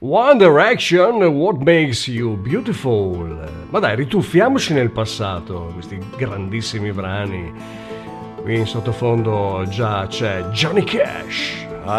One Direction, What Makes You Beautiful. Ma dai, rituffiamoci nel passato, questi grandissimi brani. Qui in sottofondo già c'è Johnny Cash.